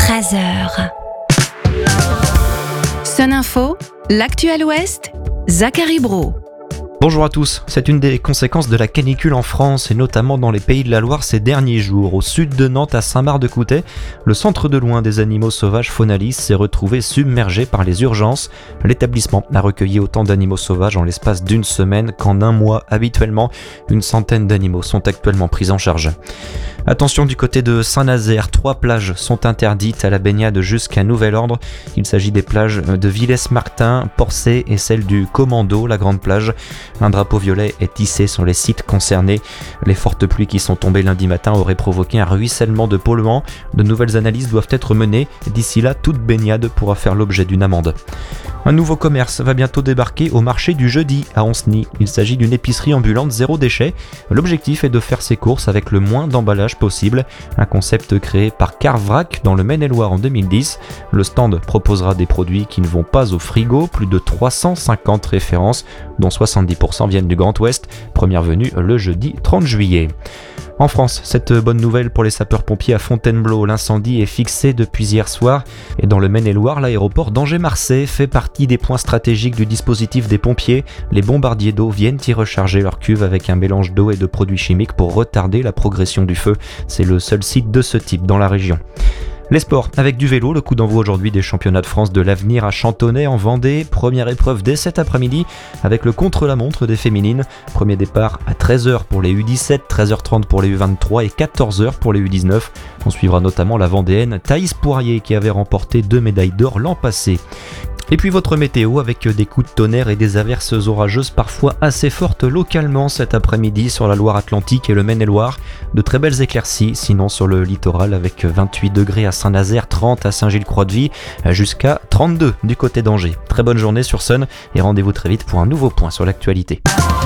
13h. Sun Info, l'actu à l'Ouest, Zachary Brault. Bonjour à tous, c'est une des conséquences de la canicule en France et notamment dans les Pays de la Loire ces derniers jours. Au sud de Nantes, à Saint-Marc-de-Coutais, le centre de loin des animaux sauvages Faunalis s'est retrouvé submergé par les urgences. L'établissement a recueilli autant d'animaux sauvages en l'espace d'une semaine qu'en un mois. Habituellement, une centaine d'animaux sont actuellement pris en charge. Attention du côté de Saint-Nazaire, 3 plages sont interdites à la baignade jusqu'à nouvel ordre. Il s'agit des plages de Villers-Martin, Porcé et celle du Commando, la grande plage. Un drapeau violet est tissé sur les sites concernés. Les fortes pluies qui sont tombées lundi matin auraient provoqué un ruissellement de polluants. De nouvelles analyses doivent être menées. D'ici là, toute baignade pourra faire l'objet d'une amende. Un nouveau commerce va bientôt débarquer au marché du jeudi à Anceny. Il s'agit d'une épicerie ambulante zéro déchet. L'objectif est de faire ses courses avec le moins d'emballage possible. Un concept créé par Carvrac dans le Maine-et-Loire en 2010. Le stand proposera des produits qui ne vont pas au frigo. Plus de 350 références, dont 70% viennent du Grand Ouest. Première venue le jeudi 30 juillet. En France, cette bonne nouvelle pour les sapeurs-pompiers à Fontainebleau. L'incendie est fixé depuis hier soir et dans le Maine-et-Loire, l'aéroport d'Angers-Marseille fait partie des points stratégiques du dispositif des pompiers. Les bombardiers d'eau viennent y recharger leur cuve avec un mélange d'eau et de produits chimiques pour retarder la progression du feu. C'est le seul site de ce type dans la région. Les sports, avec du vélo, le coup d'envoi aujourd'hui des championnats de France de l'avenir à Chantonnay en Vendée. Première épreuve dès cet après-midi avec le contre-la-montre des féminines. Premier départ à 13h pour les U17, 13h30 pour les U23 et 14h pour les U19. On suivra notamment la Vendéenne Thaïs Poirier qui avait remporté 2 médailles d'or l'an passé. Et puis votre météo avec des coups de tonnerre et des averses orageuses parfois assez fortes localement cet après-midi sur la Loire-Atlantique et le Maine-et-Loire. De très belles éclaircies, sinon sur le littoral avec 28 degrés à Saint-Nazaire, 30 à Saint-Gilles-Croix-de-Vie, jusqu'à 32 du côté d'Angers. Très bonne journée sur Sun et rendez-vous très vite pour un nouveau point sur l'actualité.